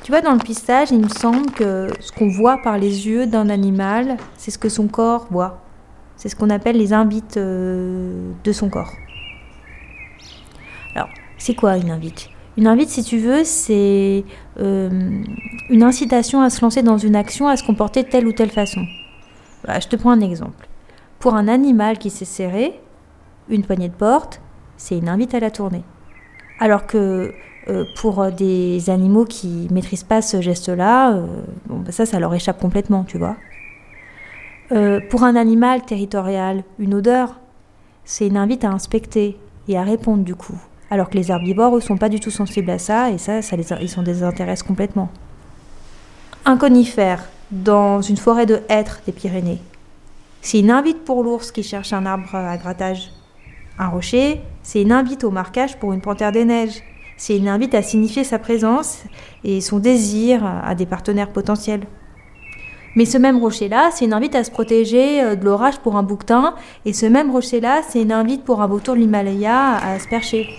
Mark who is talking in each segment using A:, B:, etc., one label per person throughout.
A: Tu vois, dans le pistage, il me semble que ce qu'on voit par les yeux d'un animal, c'est ce que son corps voit. C'est ce qu'on appelle les invites de son corps. Alors, c'est quoi une invite ? Une invite, si tu veux, c'est une incitation à se lancer dans une action, à se comporter de telle ou telle façon. Voilà, je te prends un exemple. Pour un animal qui s'est serré, une poignée de porte, c'est une invite à la tourner. Alors que pour des animaux qui ne maîtrisent pas ce geste-là, ça leur échappe complètement, tu vois. Pour un animal territorial, une odeur, c'est une invite à inspecter et à répondre du coup. Alors que les herbivores, eux, sont pas du tout sensibles à ça, et ils s'en désintéressent complètement. Un conifère, dans une forêt de hêtres des Pyrénées, c'est une invite pour l'ours qui cherche un arbre à grattage. Un rocher, c'est une invite au marquage pour une panthère des neiges. C'est une invite à signifier sa présence et son désir à des partenaires potentiels. Mais ce même rocher-là, c'est une invite à se protéger de l'orage pour un bouquetin, et ce même rocher-là, c'est une invite pour un vautour de l'Himalaya à se percher.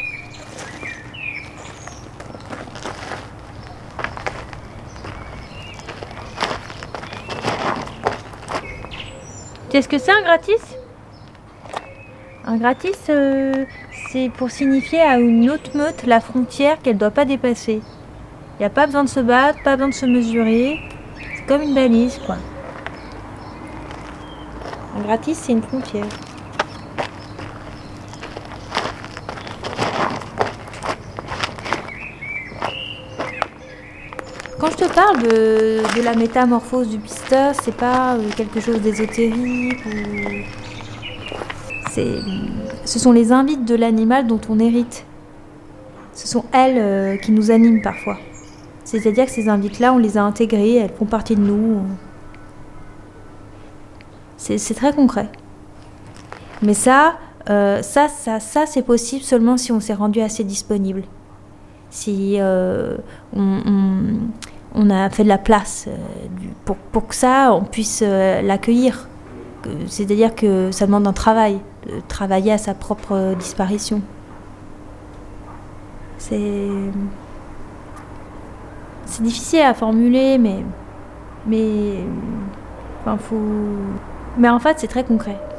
A: Tu sais ce que c'est un gratis ? Un gratis, c'est pour signifier à une autre meute la frontière qu'elle ne doit pas dépasser. Il n'y a pas besoin de se battre, pas besoin de se mesurer. C'est comme une balise, quoi. Un gratis, c'est une frontière. Quand je te parle de la métamorphose du pisteur, c'est pas quelque chose d'ésotérique ou... Ce sont les invites de l'animal dont on hérite. Ce sont elles qui nous animent parfois. C'est-à-dire que ces invites-là, on les a intégrées, elles font partie de nous. C'est très concret. Mais ça, c'est possible seulement si on s'est rendu assez disponible. Si on a fait de la place pour que ça, on puisse l'accueillir. C'est-à-dire que ça demande un travail, de travailler à sa propre disparition. C'est difficile à formuler, mais en fait, c'est très concret.